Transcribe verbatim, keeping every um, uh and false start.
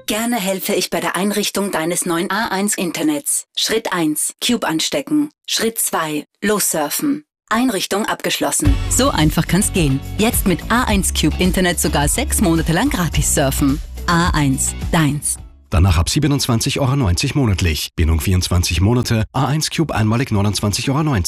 Gerne helfe ich bei der Einrichtung deines neuen A eins Internets. Schritt eins. Cube anstecken. Schritt zwei. Lossurfen. Einrichtung abgeschlossen. So einfach kann's gehen. Jetzt mit A eins Cube Internet sogar sechs Monate lang gratis surfen. A eins, deins. Danach ab siebenundzwanzig Euro neunzig monatlich. Bindung vierundzwanzig Monate. A eins Cube einmalig neunundzwanzig Euro neunzig.